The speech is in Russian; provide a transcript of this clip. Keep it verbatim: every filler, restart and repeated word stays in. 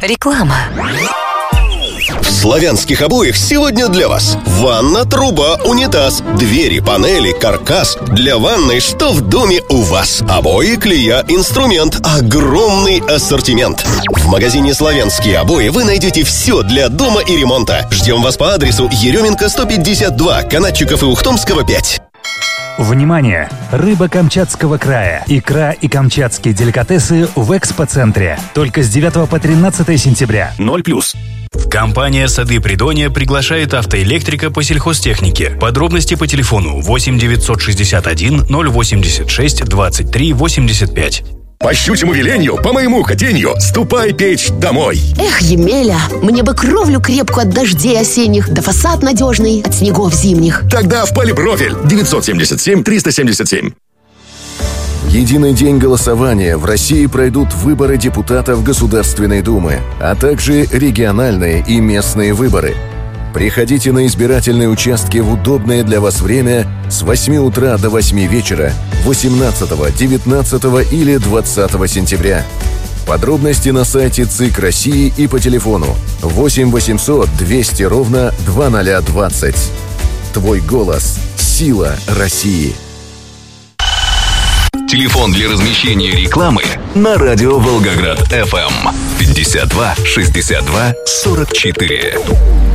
Реклама. В славянских обоях сегодня для вас ванна, труба, унитаз, двери, панели, каркас. Для ванной что в доме у вас? Обои, клея, инструмент. Огромный ассортимент. В магазине «Славянские обои» вы найдете все для дома и ремонта. Ждем вас по адресу Еременко сто пятьдесят два, Канатчиков и Ухтомского пять. Внимание! Рыба Камчатского края, икра и камчатские деликатесы в экспоцентре. Только с девятого по тринадцатое сентября. ноль плюс. Компания «Сады Придонья» приглашает автоэлектрика по сельхозтехнике. Подробности по телефону восемь девятьсот шестьдесят один ноль восемьдесят шесть двадцать три восемьдесят пять. По щучьему велению, по моему хотению, ступай печь домой. Эх, Емеля, мне бы кровлю крепкую от дождей осенних, да фасад надежный от снегов зимних. Тогда в Полипрофиль девятьсот семьдесят семь триста семьдесят семь. В единый день голосования в России пройдут выборы депутатов Государственной Думы, а также региональные и местные выборы. Приходите на избирательные участки в удобное для вас время с восьми утра до восьми вечера восемнадцатого, девятнадцатого или двадцатого сентября. Подробности на сайте ЦИК России и по телефону восемь восемьсот двести ровно двадцать двадцать. Твой голос – сила России. Телефон для размещения рекламы на радио Волгоград эф эм пятьдесят два шестьдесят два сорок четыре.